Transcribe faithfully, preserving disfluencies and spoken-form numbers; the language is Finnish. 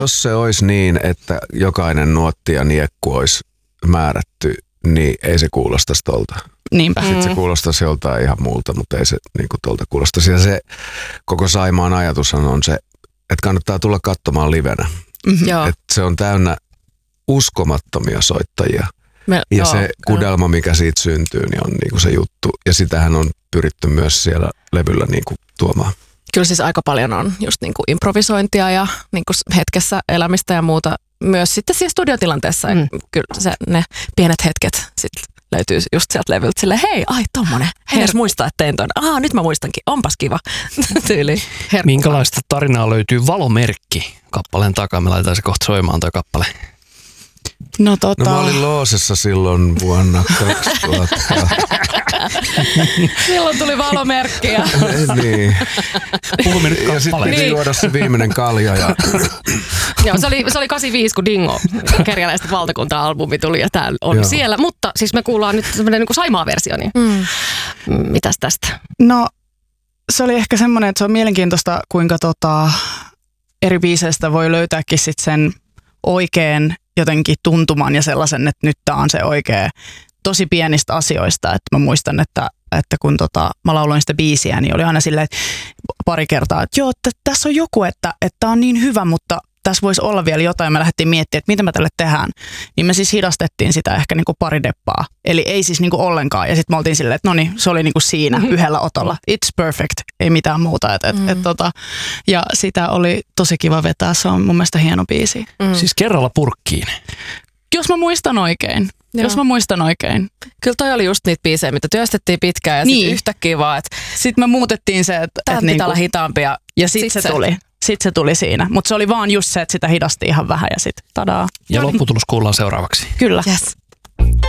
Jos se olisi niin, että jokainen nuotti ja niekku olisi määrätty, niin ei se kuulostaisi tolta. Niinpä. Sitten se kuulostaisi joltain ihan muulta, mutta ei se niin kuin tolta kuulostaisi. Ja se koko Saimaan ajatushan on se, että kannattaa tulla katsomaan livenä. Mm-hmm. Että se on täynnä uskomattomia soittajia. Me, ja joo, se kudelma, mikä siitä syntyy, niin on niin kuin se juttu. Ja sitähän on pyritty myös siellä levyllä niin kuin tuomaan. Kyllä siis aika paljon on just niin kuin improvisointia ja niin kuin hetkessä elämistä ja muuta. Myös sitten siellä studiotilanteessa. Mm. Kyllä se, ne pienet hetket sitten löytyy just sieltä levyltä silleen, hei, ai tommonen. Hei, edes muistaa, että tein ton. Aa, nyt mä muistankin. Onpas kiva. Tyyli. Minkälaista tarinaa löytyy Valomerkki kappaleen takaa? Me laitetaan se kohta soimaan toi kappale. No, tota... no mä olin Loosessa silloin vuonna kaksituhatta. Silloin tuli Valomerkki. Ja... niin. Puhumme nyt ja sitten piti niin. juoda se viimeinen kalja. Ja... Joo, se oli, se oli kahdeksankymmentäviisi, kun Dingo Kerjäläisten valtakunta-albumi tuli ja tää on Joo. siellä. Mutta siis me kuullaan nyt semmoinen niin kuin Saimaa-versio, niin mm. mitäs tästä? No se oli ehkä semmoinen, että se on mielenkiintoista, kuinka tota, eri biiseistä voi löytääkin sit sen oikein jotenkin tuntuman ja sellaisen, että nyt tää on se oikea tosi pienistä asioista. Että mä muistan, että, että kun tota, mä lauloin sitä biisiä, niin oli aina silleen, että pari kertaa, että joo, että tässä on joku, että että on niin hyvä, mutta tässä voisi olla vielä jotain. Me lähdettiin miettimään, että mitä me tälle tehdään. Niin me siis hidastettiin sitä ehkä niinku pari deppaa. Eli ei siis niinku ollenkaan. Ja sitten me oltiin silleen, että no niin, se oli niinku siinä mm-hmm. yhdellä otolla. It's perfect. Ei mitään muuta. Et, et, mm-hmm. et, tota, ja sitä oli tosi kiva vetää. Se on mun mielestä hieno biisi. Mm-hmm. Siis kerralla purkkiin. Jos mä muistan oikein. Joo. Jos mä muistan oikein. Kyllä toi oli just niitä biisejä, mitä työstettiin pitkään ja niin. sitten yhtäkkiä vaan, että sitten me muutettiin se, että tämä et pitää niinku, olla hitaampia. Ja, ja sitten sit se, se tuli. Sitten se tuli siinä. Mutta se oli vaan just se, että sitä hidasti ihan vähän ja sitten tadaa. Ja lopputulos kuullaan seuraavaksi. Kyllä. Yes.